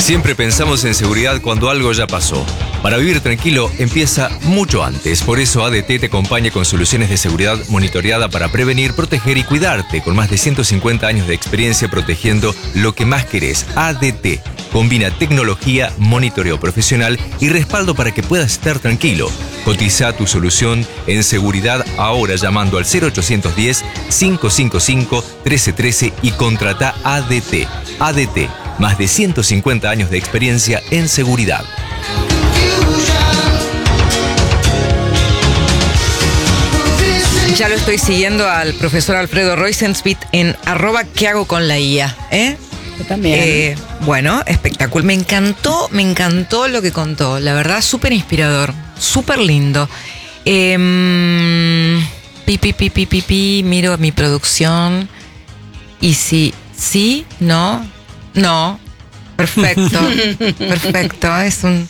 Siempre pensamos en seguridad cuando algo ya pasó. Para vivir tranquilo empieza mucho antes. Por eso ADT te acompaña con soluciones de seguridad monitoreada para prevenir, proteger y cuidarte. Con más de 150 años de experiencia protegiendo lo que más querés. ADT combina tecnología, monitoreo profesional y respaldo para que puedas estar tranquilo. Cotiza tu solución en seguridad ahora llamando al 0810-555-1313 y contrata ADT. ADT, más de 150 años de experiencia en seguridad. Ya lo estoy siguiendo al profesor Alfredo Roisenspit en @¿qué hago con la IA? Yo también. Bueno, espectacular. Me encantó lo que contó. La verdad, súper inspirador, súper lindo. Miro a mi producción. Y sí, no. Perfecto, perfecto. Es un...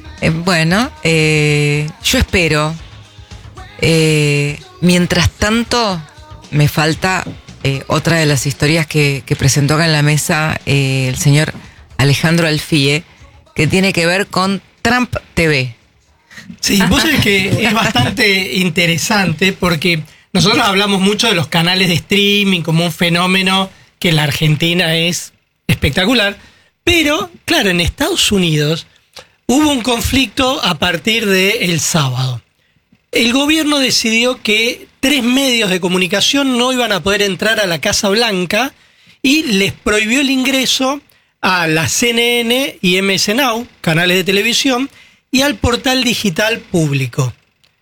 yo espero. Mientras tanto, me falta otra de las historias que presentó acá en la mesa el señor Alejandro Alfie, que tiene que ver con Trump TV. Sí, vos sabés que es bastante interesante porque nosotros hablamos mucho de los canales de streaming como un fenómeno que en la Argentina es espectacular, pero claro, en Estados Unidos hubo un conflicto a partir del sábado. El gobierno decidió que 3 medios de comunicación no iban a poder entrar a la Casa Blanca y les prohibió el ingreso a la CNN y MS Now, canales de televisión, y al portal digital público.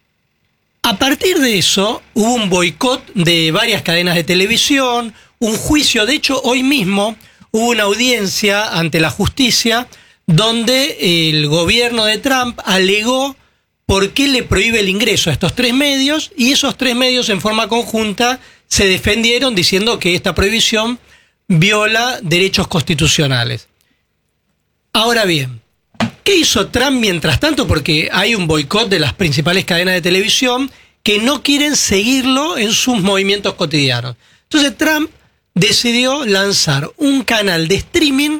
A partir de eso, hubo un boicot de varias cadenas de televisión, un juicio. De hecho, hoy mismo hubo una audiencia ante la justicia donde el gobierno de Trump alegó por qué le prohíbe el ingreso a estos 3 medios, y esos 3 medios en forma conjunta se defendieron diciendo que esta prohibición viola derechos constitucionales. Ahora bien, ¿qué hizo Trump mientras tanto? Porque hay un boicot de las principales cadenas de televisión que no quieren seguirlo en sus movimientos cotidianos. Entonces Trump decidió lanzar un canal de streaming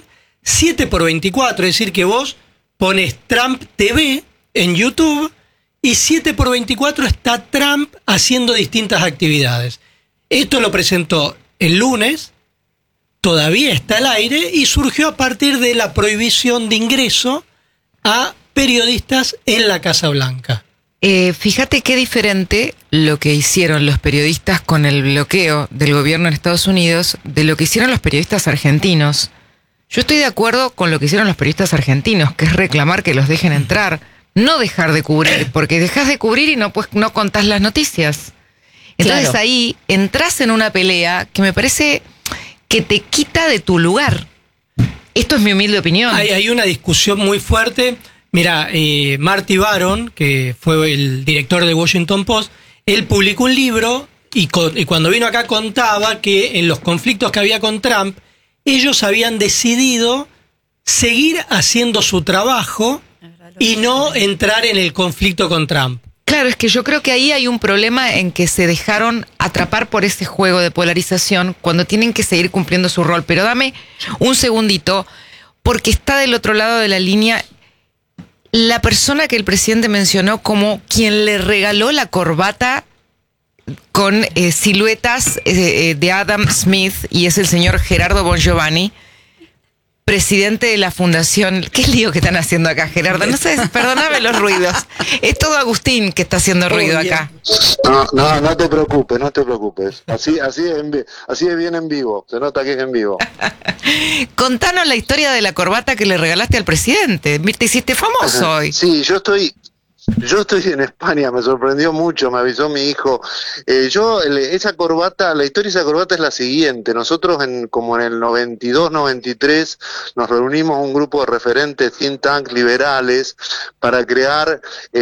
7x24, es decir, que vos pones Trump TV en YouTube y 7x24 está Trump haciendo distintas actividades. Esto lo presentó el lunes, todavía está al aire y surgió a partir de la prohibición de ingreso a periodistas en la Casa Blanca. Fíjate qué diferente lo que hicieron los periodistas con el bloqueo del gobierno en Estados Unidos de lo que hicieron los periodistas argentinos. Yo estoy de acuerdo con lo que hicieron los periodistas argentinos, que es reclamar que los dejen entrar, no dejar de cubrir, porque dejas de cubrir y no contás las noticias. Entonces claro, ahí entras en una pelea que me parece que te quita de tu lugar. Esto es mi humilde opinión. Hay una discusión muy fuerte. Mira, Marty Baron, que fue el director de Washington Post, él publicó un libro y cuando vino acá contaba que en los conflictos que había con Trump, ellos habían decidido seguir haciendo su trabajo y no entrar en el conflicto con Trump. Claro, es que yo creo que ahí hay un problema en que se dejaron atrapar por ese juego de polarización cuando tienen que seguir cumpliendo su rol. Pero dame un segundito, porque está del otro lado de la línea la persona que el presidente mencionó como quien le regaló la corbata con siluetas de Adam Smith, y es el señor Gerardo Bongiovanni, presidente de la fundación. ¿Qué lío que están haciendo acá, Gerardo? No sé, perdóname los ruidos. Es todo Agustín que está haciendo ruido acá. No te preocupes. Así es bien en vivo. Se nota que es en vivo. Contanos la historia de la corbata que le regalaste al presidente. Te hiciste famoso hoy. Sí, yo estoy en España, me sorprendió mucho, me avisó mi hijo. Esa corbata, la historia de esa corbata es la siguiente. Nosotros como en el 92, 93, nos reunimos un grupo de referentes think tank liberales para crear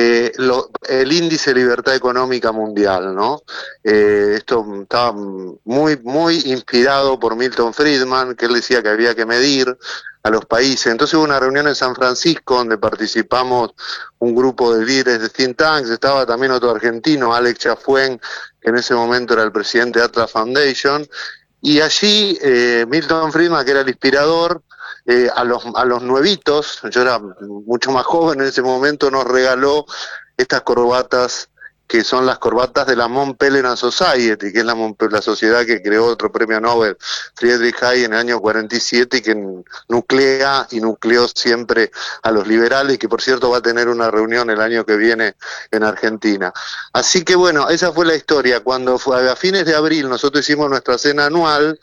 el índice de libertad económica mundial, ¿no? Esto estaba muy, muy inspirado por Milton Friedman, que él decía que había que medir a los países. Entonces hubo una reunión en San Francisco donde participamos un grupo de líderes de think tanks, estaba también otro argentino, Alex Chafuen, que en ese momento era el presidente de Atlas Foundation, y allí Milton Friedman, que era el inspirador, a los nuevitos, yo era mucho más joven en ese momento, nos regaló estas corbatas que son las corbatas de la Mont Pelerin Society, que es la sociedad que creó otro premio Nobel, Friedrich Hayek, en el año 47, y que nucleó siempre a los liberales, que por cierto va a tener una reunión el año que viene en Argentina. Así que bueno, esa fue la historia. Cuando fue a fines de abril nosotros hicimos nuestra cena anual,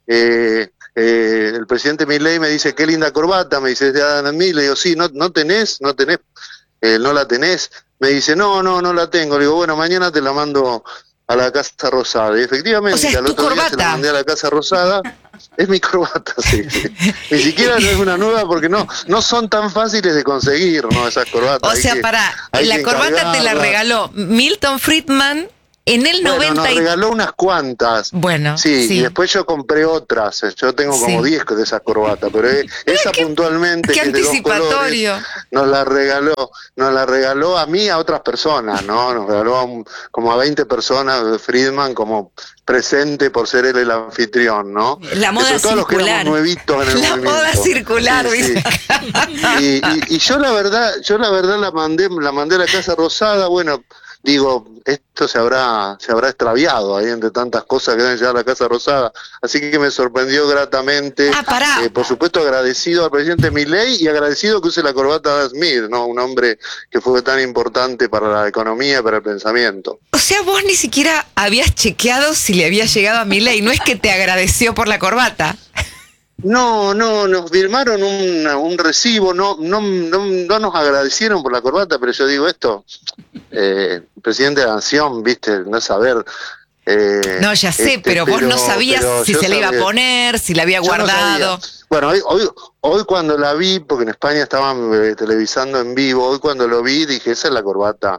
el presidente Milei me dice, qué linda corbata, me dice, es de Adam Smith. Le digo, sí, no tenés, no la tenés. Me dice, no la tengo. Le digo, bueno, mañana te la mando a la Casa Rosada. Y efectivamente, o sea, al otro día se la mandé a la Casa Rosada. Es mi corbata, sí. Ni siquiera no es una nueva porque no son tan fáciles de conseguir, ¿no? Esas corbatas. O sea, la corbata te la regaló Milton Friedman en el 90. Nos regaló unas cuantas. Bueno, sí. Y después yo compré otras. Yo tengo como 10 de esas corbatas, pero esa puntualmente, qué que es de 2 colores, nos la regaló a mí y a otras personas, ¿no? Nos regaló como a 20 personas Friedman como presente por ser él el anfitrión, ¿no? La moda circular. Los que éramos nuevitos en el movimiento. Moda circular, sí. Y yo la verdad la mandé a la Casa Rosada. Bueno, digo, esto se habrá extraviado ahí entre tantas cosas que deben llegar a la Casa Rosada. Así que me sorprendió gratamente. Por supuesto, agradecido al presidente Milei y agradecido que use la corbata de Smith, ¿no? Un hombre que fue tan importante para la economía y para el pensamiento. O sea, vos ni siquiera habías chequeado si le había llegado a Milei. No es que te agradeció por la corbata. No, nos firmaron un recibo, no nos agradecieron por la corbata, pero yo digo esto, presidente de la Nación, viste, no saber. No, ya sé, pero vos no sabías si se la iba a poner, si la había guardado. No, bueno, hoy cuando la vi, porque en España estaban televisando en vivo, hoy cuando lo vi dije, esa es la corbata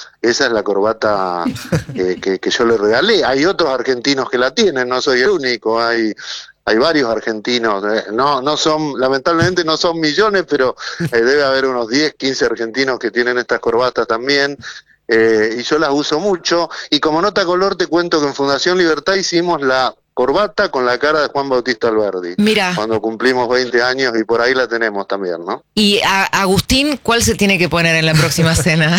que yo le regalé. Hay otros argentinos que la tienen, no soy el único, hay varios argentinos, lamentablemente no son millones, pero debe haber unos 10, 15 argentinos que tienen estas corbatas también, y yo las uso mucho. Y como nota color te cuento que en Fundación Libertad hicimos la corbata con la cara de Juan Bautista Alberdi. Mira. Cuando cumplimos 20 años, y por ahí la tenemos también, ¿no? Y Agustín, ¿cuál se tiene que poner en la próxima cena?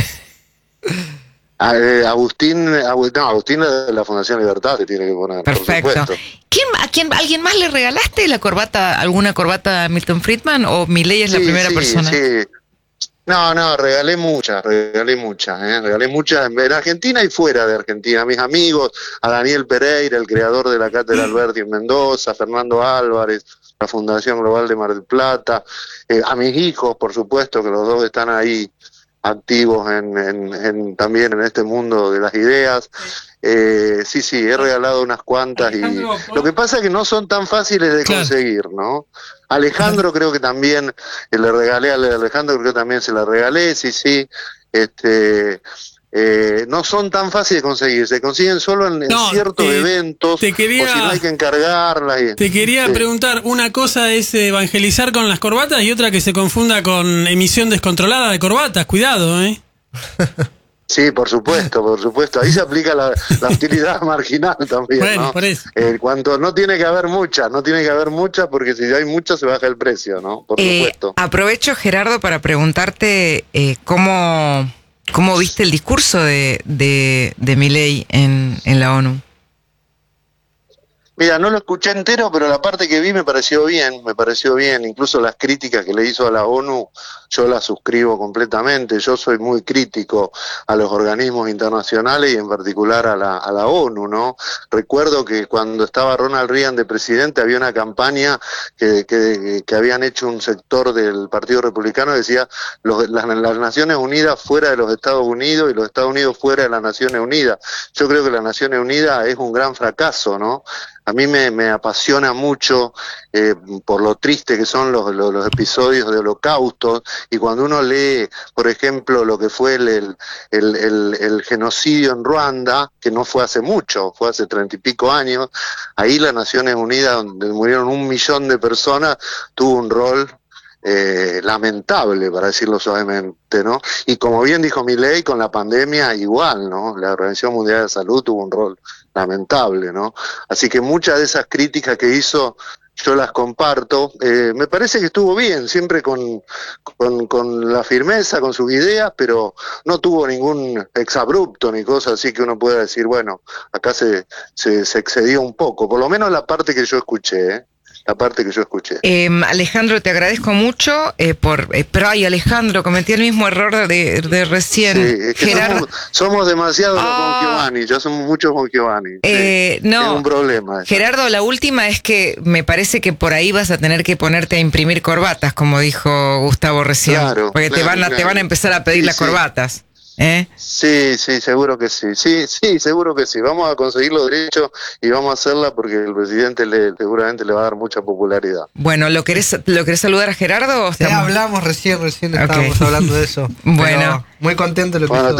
Agustín de la Fundación Libertad se tiene que poner. Perfecto. Por supuesto. ¿Alguien más le regalaste alguna corbata a Milton Friedman o Milei es la primera persona? Sí. No, regalé muchas en Argentina y fuera de Argentina, a mis amigos, a Daniel Pereira, el creador de la Cátedra Alberti en Mendoza, a Fernando Álvarez, la Fundación Global de Mar del Plata, a mis hijos, por supuesto, que los dos están ahí activos también en este mundo de las ideas. Sí, he regalado unas cuantas. Alejandro, y lo que pasa es que no son tan fáciles de conseguir, ¿no? Alejandro creo que también le regalé, Alejandro creo que también se la regalé, sí. No son tan fáciles de conseguir, se consiguen solo en ciertos eventos, o si no hay que encargarlas. Te quería preguntar, una cosa es evangelizar con las corbatas y otra que se confunda con emisión descontrolada de corbatas, cuidado, Sí, por supuesto, ahí se aplica la utilidad marginal también, bueno, ¿no? Por eso. Cuanto no tiene que haber muchas, porque si hay muchas se baja el precio, ¿no? Por supuesto. Aprovecho, Gerardo, para preguntarte ¿cómo viste el discurso de Milei en la ONU? Mira, no lo escuché entero, pero la parte que vi me pareció bien, incluso las críticas que le hizo a la ONU, yo las suscribo completamente. Yo soy muy crítico a los organismos internacionales y en particular a la ONU, ¿no? Recuerdo que cuando estaba Ronald Reagan de presidente había una campaña que habían hecho un sector del Partido Republicano que decía las Naciones Unidas fuera de los Estados Unidos y los Estados Unidos fuera de las Naciones Unidas. Yo creo que las Naciones Unidas es un gran fracaso, ¿no? A mí me apasiona mucho por lo triste que son los episodios de holocausto, y cuando uno lee, por ejemplo, lo que fue el genocidio en Ruanda, que no fue hace mucho, fue hace 30 y pico años, ahí las Naciones Unidas, donde murieron 1 millón de personas, tuvo un rol lamentable, para decirlo suavemente, ¿no? Y como bien dijo Milei, con la pandemia igual, ¿no? La Organización Mundial de Salud tuvo un rol lamentable, ¿no? Así que muchas de esas críticas que hizo yo las comparto. Me parece que estuvo bien, siempre con la firmeza, con sus ideas, pero no tuvo ningún exabrupto ni cosa así que uno pueda decir, bueno, acá se excedió un poco, por lo menos la parte que yo escuché, la parte que yo escuché. Alejandro, te agradezco mucho pero ay, Alejandro, cometí el mismo error de recién. Sí, es que Gerardo, somos demasiados con Giovanni, ya somos muchos con Giovanni. No, es un problema. Gerardo, la última es que me parece que por ahí vas a tener que ponerte a imprimir corbatas, como dijo Gustavo recién, claro, porque te van a empezar a pedir las corbatas. Sí, seguro que sí. Sí, seguro que sí. Vamos a conseguir los derechos y vamos a hacerla porque el presidente seguramente le va a dar mucha popularidad. Bueno, ¿lo querés saludar a Gerardo? Ya hablamos recién estábamos hablando de eso. Bueno. Pero muy contento de lo que bueno,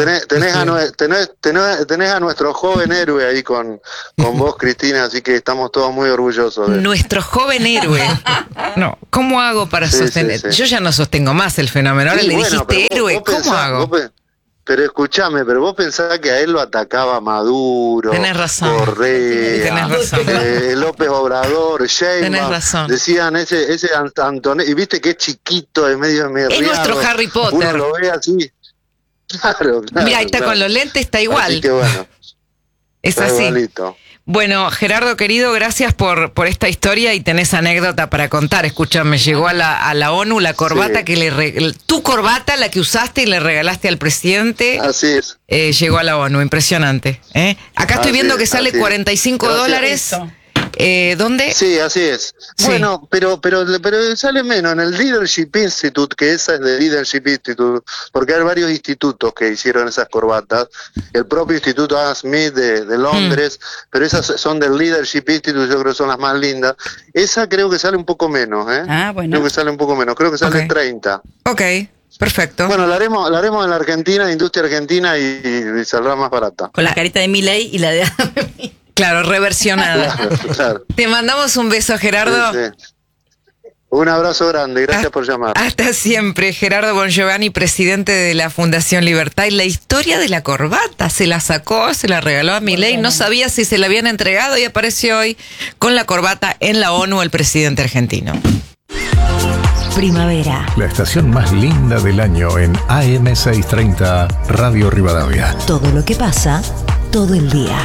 hizo. tenés a nuestro joven héroe ahí con vos, Cristina, así que estamos todos muy orgullosos de él. Nuestro joven héroe. No, ¿cómo hago para sostener? Sí. Yo ya no sostengo más el fenómeno. Ahora le dijiste héroe, ¿cómo hago? Pero escúchame, pero vos pensabas que a él lo atacaba Maduro, Tenés razón. Correa, Tenés razón. López Obrador, Sheinbaum. Tenés razón. Decían ese Antonio, y viste que es chiquito, es medio Es nuestro Harry Potter. Uno lo ve así. Claro. Mira, ahí está con los lentes, está igual. Así que bueno. Es está así. igualito. Bueno, Gerardo, querido, gracias por esta historia y tenés anécdota para contar. Escúchame, llegó a la ONU la corbata tu corbata, la que usaste y le regalaste al presidente. Así es. Llegó a la ONU, impresionante. Acá estoy viendo que sale $45. ¿Dónde? Sí, así es. Sí. Bueno, pero sale menos en el Leadership Institute, que esa es de Leadership Institute, porque hay varios institutos que hicieron esas corbatas. El propio Instituto Adam Smith de Londres, pero esas son del Leadership Institute, yo creo que son las más lindas. Esa creo que sale un poco menos, ¿eh? Ah, bueno. Creo que sale un poco menos, creo que sale Ok. 30. Ok, perfecto. Bueno, la haremos en la Argentina, industria argentina, y saldrá más barata. Con la carita de Milei y la de Claro, reversionada. Claro. Te mandamos un beso, Gerardo. Sí. Un abrazo grande, gracias por llamar. Hasta siempre, Gerardo Bongiovanni, presidente de la Fundación Libertad. Y la historia de la corbata, se la sacó, se la regaló a Milei, no sabía si se la habían entregado y apareció hoy con la corbata en la ONU el presidente argentino. Primavera. La estación más linda del año en AM 630 Radio Rivadavia. Todo lo que pasa, todo el día.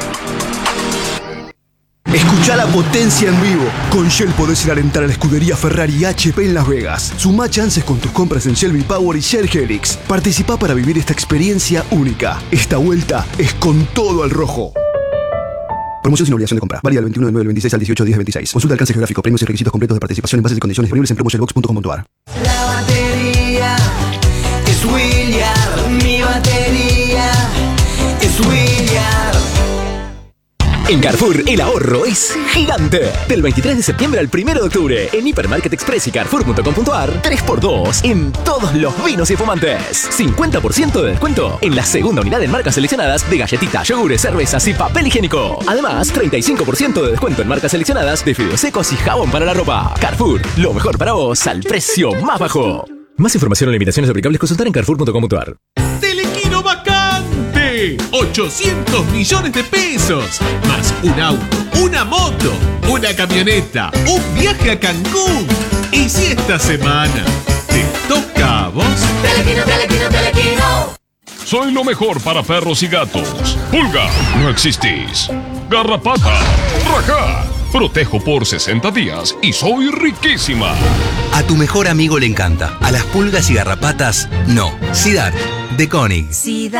Escuchá la potencia en vivo. Con Shell podés ir a alentar a la escudería Ferrari HP en Las Vegas. Sumá chances con tus compras en Shell V-Power y Shell Helix. Participá para vivir esta experiencia única. Esta vuelta es con todo al rojo. Promoción sin obligación de compra. Válida del 21 de 9 del 26 al 18 de 10 del 26. Consulta alcance geográfico, premios y requisitos completos de participación en bases y condiciones disponibles en promoshellbox.com.ar. La batería es Williard. Mi batería es Williard. En Carrefour, el ahorro es gigante. Del 23 de septiembre al 1 de octubre, en Hipermarket Express y Carrefour.com.ar, 3x2 en todos los vinos y fumantes. 50% de descuento en la segunda unidad en marcas seleccionadas de galletitas, yogures, cervezas y papel higiénico. Además, 35% de descuento en marcas seleccionadas de fideos secos y jabón para la ropa. Carrefour, lo mejor para vos al precio más bajo. Más información o limitaciones aplicables, consultar en Carrefour.com.ar. Telequino vacante, 800 millones de pesos, más un auto, una moto, una camioneta, un viaje a Cancún. Y si esta semana te toca a vos, Telequino, Telequino, Telequino. Soy lo mejor para perros y gatos. Pulga, no existís. Garrapata, rajá. Protejo por 60 días y soy riquísima. A tu mejor amigo le encanta. A las pulgas y garrapatas, no. Sidar, de Koenig.